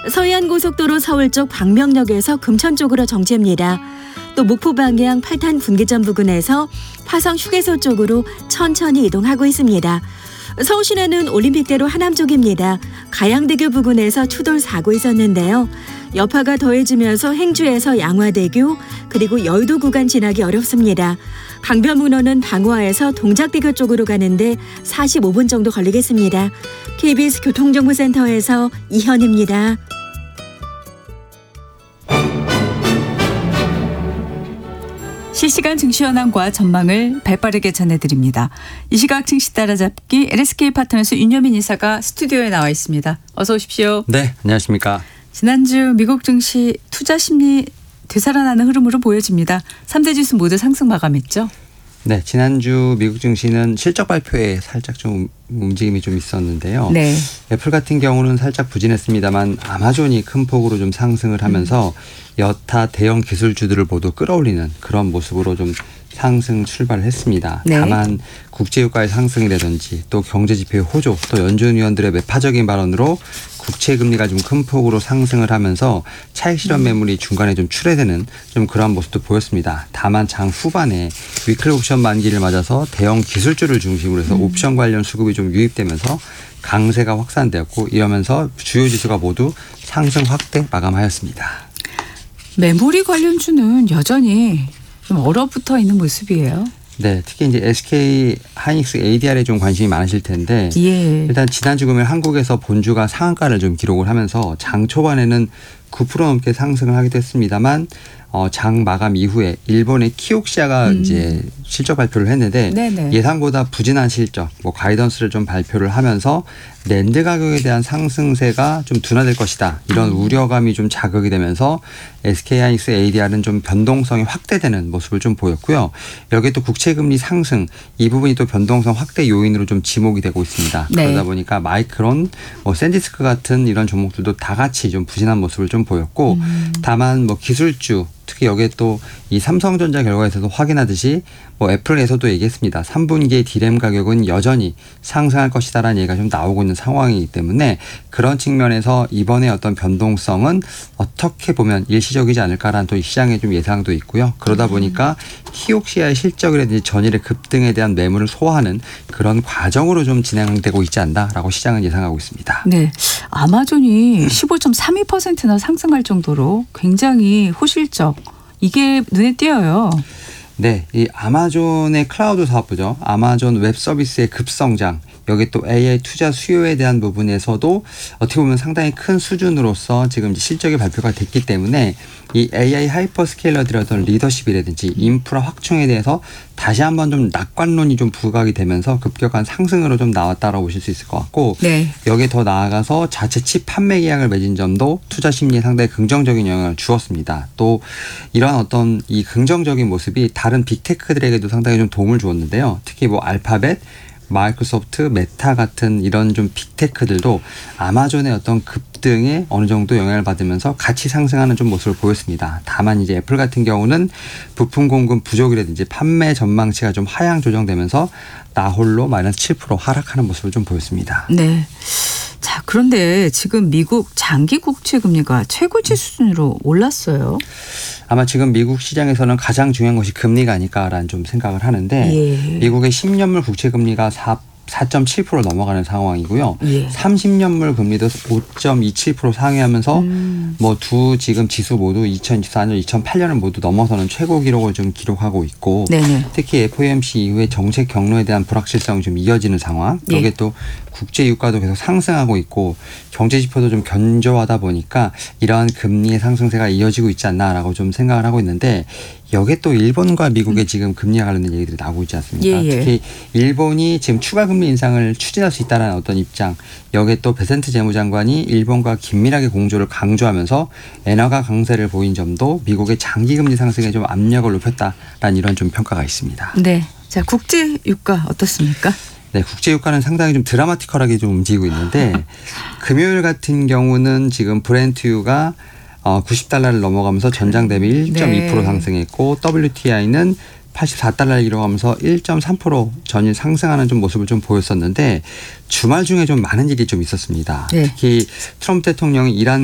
서해안고속도로 서울 쪽 광명역에서 금천 쪽으로 정체입니다. 또 목포 방향 8탄 분기점 부근에서 화성 휴게소 쪽으로 천천히 이동하고 있습니다. 서울시내는 올림픽대로 하남 쪽입니다. 가양대교 부근에서 추돌 사고 있었는데요. 여파가 더해지면서 행주에서 양화대교 그리고 여의도 구간 지나기 어렵습니다. 강변북로는 방화에서 동작대교 쪽으로 가는데 45분 정도 걸리겠습니다. KBS 교통정보센터에서 이현입니다. 실시간 증시 현황과 전망을 발빠르게 전해드립니다. 이 시각 증시 따라잡기 LSK 파트너스 윤여민 이사가 스튜디오에 나와 있습니다. 어서 오십시오. 네, 안녕하십니까. 지난주 미국 증시 투자 심리 되살아나는 흐름으로 보여집니다. 3대 지수 모두 상승 마감했죠? 네, 지난주 미국 증시는 실적 발표에 살짝 좀 움직임이 좀 있었는데요. 네. 애플 같은 경우는 살짝 부진했습니다만 아마존이 큰 폭으로 좀 상승을 하면서 여타 대형 기술주들을 모두 끌어올리는 그런 모습으로 좀 상승 출발을 했습니다. 네. 다만 국제유가의 상승이라든지 또 경제지표의 호조 또 연준 위원들의 매파적인 발언으로 국채금리가 좀 큰 폭으로 상승을 하면서 차익 실현 매물이 중간에 좀 출회되는 좀 그런 모습도 보였습니다. 다만 장 후반에 위클리 옵션 만기를 맞아서 대형 기술주를 중심으로 해서 옵션 관련 수급이 좀 유입되면서 강세가 확산되었고 이러면서 주요 지수가 모두 상승 확대 마감하였습니다. 메모리 관련주는 여전히 좀 얼어붙어 있는 모습이에요. 네, 특히 이제 SK 하이닉스 ADR에 좀 관심이 많으실 텐데 예. 일단 지난주 금요일 한국에서 본주가 상한가를 좀 기록을 하면서 장 초반에는 9% 넘게 상승을 하기도 했습니다만 장 마감 이후에 일본의 키옥시아가 이제 실적 발표를 했는데 네네. 예상보다 부진한 실적, 가이던스를 좀 발표를 하면서 낸드 가격에 대한 상승세가 좀 둔화될 것이다. 이런 우려감이 좀 자극이 되면서 SK하이닉스 ADR은 좀 변동성이 확대되는 모습을 좀 보였고요. 여기에 또 국채금리 상승 이 부분이 또 변동성 확대 요인으로 좀 지목이 되고 있습니다. 네. 그러다 보니까 마이크론, 샌디스크 같은 이런 종목들도 다 같이 좀 부진한 모습을 좀 보였고 다만 기술주 특히 여기에 또 이 삼성전자 결과에서도 확인하듯이 애플에서도 얘기했습니다. 3분기의 디램 가격은 여전히 상승할 것이다라는 얘기가 좀 나오고 있는 상황이기 때문에 그런 측면에서 이번에 어떤 변동성은 어떻게 보면 일시적이지 않을까라는 또 시장의 좀 예상도 있고요. 그러다 보니까 키옥시아의 실적이라든지 전일의 급등에 대한 매물을 소화하는 그런 과정으로 좀 진행되고 있지 않나라고 시장은 예상하고 있습니다. 네, 아마존이 15.32%나 상승할 정도로 굉장히 호실적. 이게 눈에 띄어요. 네, 이 아마존의 클라우드 사업부죠. 아마존 웹 서비스의 급성장. 여기 또 AI 투자 수요에 대한 부분에서도 어떻게 보면 상당히 큰 수준으로서 지금 실적이 발표가 됐기 때문에 이 AI 하이퍼스케일러들의 어떤 리더십이라든지 인프라 확충에 대해서 다시 한번 좀 낙관론이 좀 부각이 되면서 급격한 상승으로 좀 나왔다라고 보실 수 있을 것 같고 네. 여기에 더 나아가서 자체 칩 판매 계약을 맺은 점도 투자 심리에 상당히 긍정적인 영향을 주었습니다. 또 이런 어떤 이 긍정적인 모습이 다른 빅테크들에게도 상당히 좀 도움을 주었는데요. 특히 알파벳 마이크로소프트, 메타 같은 이런 좀 빅테크들도 아마존의 어떤 급등에 어느 정도 영향을 받으면서 같이 상승하는 좀 모습을 보였습니다. 다만 이제 애플 같은 경우는 부품 공급 부족이라든지 판매 전망치가 좀 하향 조정되면서 나홀로 마이너스 7% 하락하는 모습을 좀 보였습니다. 네. 자, 그런데 지금 미국 장기 국채 금리가 최고치 수준으로 올랐어요. 아마 지금 미국 시장에서는 가장 중요한 것이 금리가 아닐까라는 좀 생각을 하는데 예. 미국의 10년물 국채 금리가 4.7% 넘어가는 상황이고요. 예. 30년물 금리도 5.27% 상회하면서 두 지금 지수 모두 2024년, 2008년을 모두 넘어서는 최고 기록을 좀 기록하고 있고 네네. 특히 FOMC 이후에 정책 경로에 대한 불확실성이 좀 이어지는 상황. 예. 여기에 또 국제 유가도 계속 상승하고 있고 경제 지표도 좀 견조하다 보니까 이러한 금리의 상승세가 이어지고 있지 않나라고 좀 생각을 하고 있는데 여기에 또 일본과 미국의 지금 금리와 관련된 얘기들이 나오고 있지 않습니까? 예. 특히 일본이 지금 추가 금리 인상을 추진할 수 있다는 어떤 입장. 여기에 또 베센트 재무장관이 일본과 긴밀하게 공조를 강조하면서 엔화가 강세를 보인 점도 미국의 장기 금리 상승에 좀 압력을 높였다라는 이런 좀 평가가 있습니다. 네. 자, 국제 유가 어떻습니까? 네, 국제 유가는 상당히 좀 드라마티컬하게 좀 움직이고 있는데 금요일 같은 경우는 지금 브렌트유가 $90를 넘어가면서 전장 대비 1.2% 네. 상승했고 WTI는 $84를 기록하면서 1.3% 전일 상승하는 좀 모습을 좀 보였었는데 주말 중에 좀 많은 일이 좀 있었습니다. 네. 특히 트럼프 대통령이 이란